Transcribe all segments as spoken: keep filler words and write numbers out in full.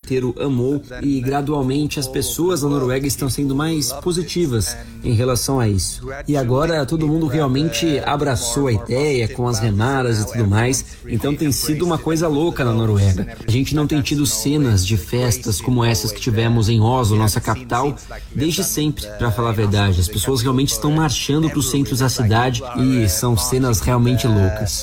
inteiro amou e gradualmente as pessoas na Noruega estão sendo mais positivas em relação a isso. E agora todo mundo realmente abraçou a ideia com as remadas e tudo mais, então tem sido uma coisa louca na Noruega. A gente não tem tido cenas de festas como essas que tivemos em Oslo, nossa capital, desde sempre, para falar a verdade. As pessoas realmente estão marchando para os centros da cidade e são cenas realmente loucas.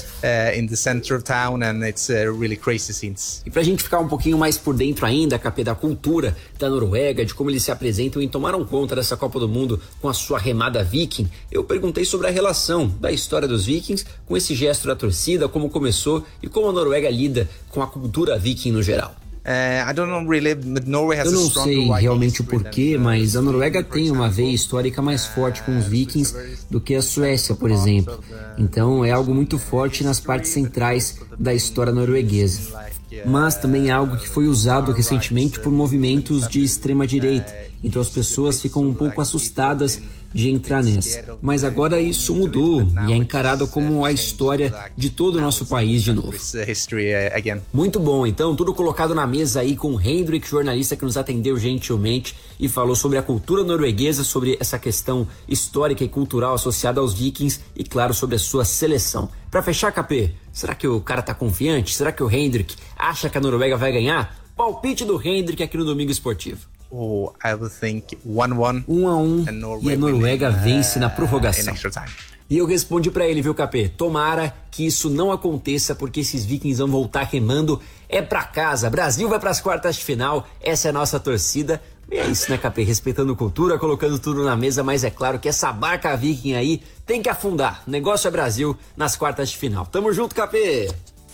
E pra gente ficar um pouquinho mais por dentro ainda, Capê, da cultura da Noruega, de como eles se apresentam e tomaram conta dessa Copa do Mundo com a sua remada viking, eu perguntei sobre a relação da história dos vikings com esse gesto da torcida, como começou e como a Noruega lida com a cultura viking no geral. Eu não sei realmente o porquê, mas a Noruega tem uma veia histórica mais forte com os vikings do que a Suécia, por exemplo. Então é algo muito forte nas partes centrais da história norueguesa. Mas também é algo que foi usado recentemente por movimentos de extrema-direita. Então as pessoas ficam um pouco assustadas de entrar nessa. Mas agora isso mudou e é encarado como a história de todo o nosso país de novo. Muito bom, então tudo colocado na mesa aí com o Hendrik, jornalista que nos atendeu gentilmente e falou sobre a cultura norueguesa, sobre essa questão histórica e cultural associada aos vikings e claro, sobre a sua seleção. Pra fechar, Capê, será que o cara tá confiante? Será que o Hendrik acha que a Noruega vai ganhar? Palpite do Hendrik aqui no Domingo Esportivo. Oh, I would think one one. Um a um e a Noruega vence na prorrogação. E eu respondi pra ele, viu, Capê? Tomara que isso não aconteça, porque esses vikings vão voltar remando. É pra casa, Brasil vai pras quartas de final, essa é a nossa torcida. E é isso, né, Capê? Respeitando cultura, colocando tudo na mesa, mas é claro que essa barca viking aí tem que afundar. O negócio é Brasil nas quartas de final. Tamo junto, Capê!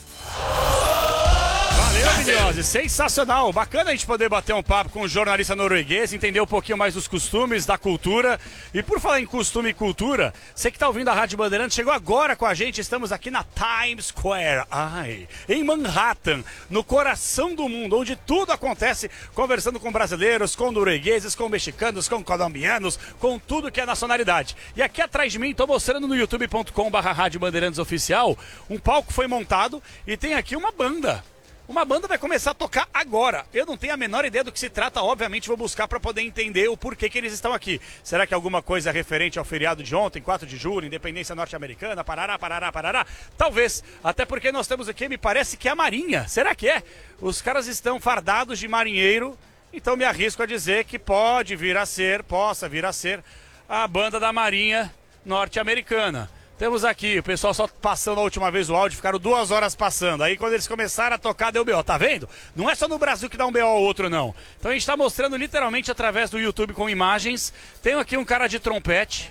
Maravilhoso, sensacional, bacana a gente poder bater um papo com um jornalista norueguês, entender um pouquinho mais dos costumes, da cultura. E por falar em costume e cultura, você que está ouvindo a Rádio Bandeirantes, chegou agora com a gente, estamos aqui na Times Square, ai, em Manhattan, no coração do mundo, onde tudo acontece, conversando com brasileiros, com noruegueses, com mexicanos, com colombianos, com tudo que é nacionalidade. E aqui atrás de mim, estou mostrando no youtube ponto com barra Rádio Bandeirantes Oficial, um palco foi montado e tem aqui uma banda. Uma banda vai começar a tocar agora. Eu não tenho a menor ideia do que se trata, obviamente vou buscar para poder entender o porquê que eles estão aqui. Será que alguma coisa referente ao feriado de ontem, quatro de julho, independência norte-americana, parará, parará, parará? Talvez, até porque nós temos aqui, me parece que é a Marinha. Será que é? Os caras estão fardados de marinheiro, então me arrisco a dizer que pode vir a ser, possa vir a ser, a banda da Marinha norte-americana. Temos aqui o pessoal só passando a última vez o áudio, ficaram duas horas passando. Aí quando eles começaram a tocar, deu B O. Tá vendo? Não é só no Brasil que dá um B O ao outro, não. Então a gente tá mostrando literalmente através do YouTube com imagens. Tem aqui um cara de trompete,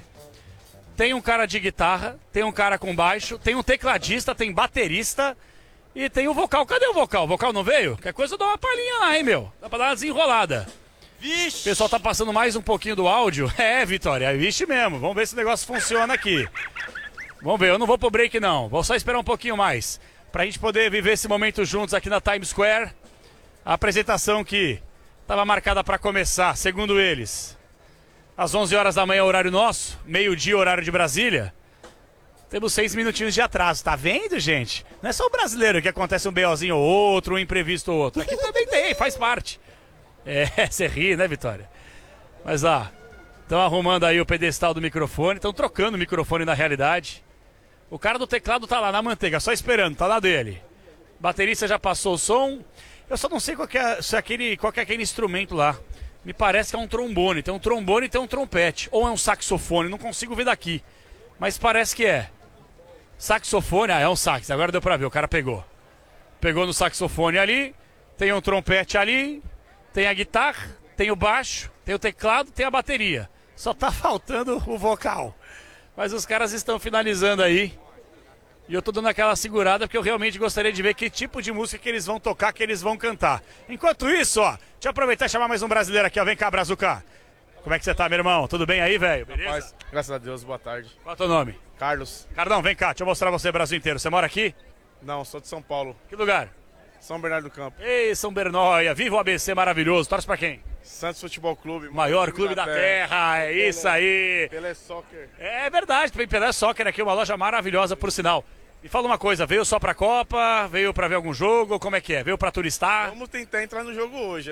tem um cara de guitarra, tem um cara com baixo, tem um tecladista, tem baterista e tem o vocal. Cadê o vocal? O vocal não veio? Qualquer coisa eu dou uma palhinha lá, hein, meu? Dá pra dar uma desenrolada. Vixe! O pessoal tá passando mais um pouquinho do áudio. É, Vitória, é vixe mesmo. Vamos ver se o negócio funciona aqui. Vamos ver, eu não vou pro break não, vou só esperar um pouquinho mais, pra gente poder viver esse momento juntos aqui na Times Square. A apresentação que estava marcada para começar, segundo eles, às onze horas da manhã, horário nosso, meio-dia, horário de Brasília. Temos seis minutinhos de atraso, tá vendo, gente? Não é só o brasileiro que acontece um BOzinho ou outro, um imprevisto ou outro, aqui também tem, faz parte. É, você ri, né, Vitória? Mas lá, estão arrumando aí o pedestal do microfone, estão trocando o microfone na realidade. O cara do teclado tá lá na manteiga, só esperando, tá lá dele. Baterista já passou o som. Eu só não sei qual que é, se é aquele, qual que é aquele instrumento lá. Me parece que é um trombone. Tem um trombone e tem um trompete. Ou é um saxofone, não consigo ver daqui. Mas parece que é. Saxofone, ah, é um sax, agora deu pra ver, o cara pegou. Pegou no saxofone ali, tem um trompete ali, tem a guitarra, tem o baixo, tem o teclado, tem a bateria. Só tá faltando o vocal. Mas os caras estão finalizando aí. E eu tô dando aquela segurada porque eu realmente gostaria de ver que tipo de música que eles vão tocar, que eles vão cantar. Enquanto isso, ó, deixa eu aproveitar e chamar mais um brasileiro aqui, ó. Vem cá, Brazuca. Como é que você tá, meu irmão? Tudo bem aí, velho? Beleza? Rapaz, graças a Deus, boa tarde. Qual é o teu nome? Carlos. Cardão, vem cá, deixa eu mostrar você o Brasil inteiro. Você mora aqui? Não, sou de São Paulo. Que lugar? São Bernardo do Campo. Ei, São Bernóia, viva o A B C maravilhoso. Torce pra quem? Santos Futebol Clube. Maior clube, clube da, da terra, terra. É Pelé, isso aí. Pelé Soccer. É verdade, tem Pelé Soccer aqui, uma loja maravilhosa, por sinal. Me fala uma coisa, veio só pra Copa, veio pra ver algum jogo, como é que é? Veio pra turistar? Vamos tentar entrar no jogo hoje.